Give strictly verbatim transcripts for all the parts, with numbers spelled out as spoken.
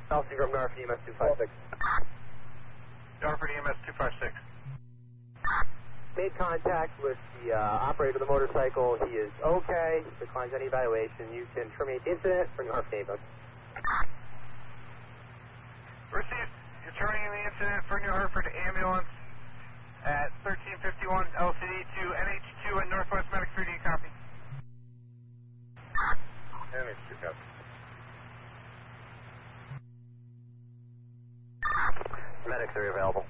Elsie from Norfolk E M S two five six. Norfolk E M S two five six. Made contact with the uh, operator of the motorcycle. He is okay. Declines any evaluation. You can terminate the incident for Norfolk ambulance. Received. You're terminating the incident for New Hartford ambulance at thirteen fifty-one L C D to N H two and Northwest Medic three D copy. N H two copy. Medics are available.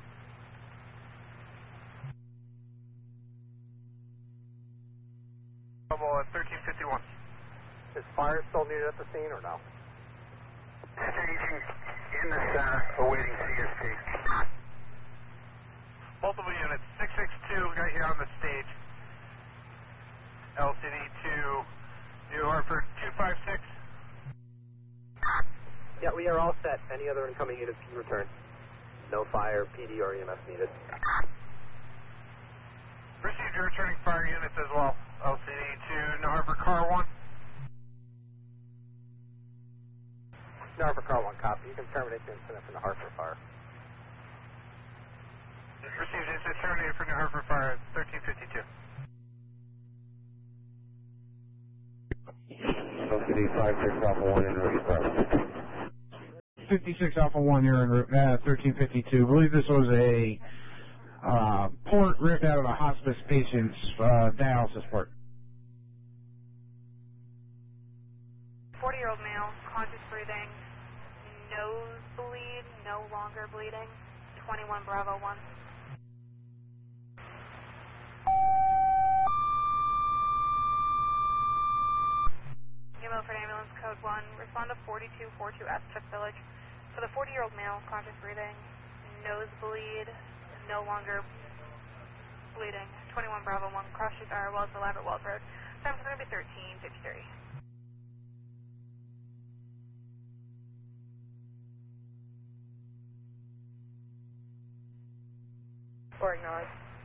Available at thirteen fifty-one. Is fire still needed at the scene or no? Staging in the center, awaiting C S T. Multiple units, six six two right here on the stage. L C D to New Hartford two five six. Yeah, we are all set. Any other incoming units can return. No fire, P D, or E M S needed. Received your returning fire units as well. L C D to New Hartford Car one. Norfolk Car one, copy. You can terminate the incident for the Hartford fire. Received incident terminated for New Hartford fire at thirteen fifty-two. L C D five six Alpha one in route. fifty-six Alpha one here in uh, thirteen fifty-two. I believe this was a uh, port ripped out of a hospice patient's uh, dialysis port. forty-year-old male, conscious breathing, nose bleed, no longer bleeding, twenty-one Bravo one. Milford Ambulance Code one, respond to forty-two forty-two Aztec Village. For the forty-year-old male, conscious breathing, nose bleed, no longer bleeding, twenty-one Bravo one, Cross Street Fire Wells, Elaborate Wells Road. Time's going to be thirteen fifty-three. Or acknowledge.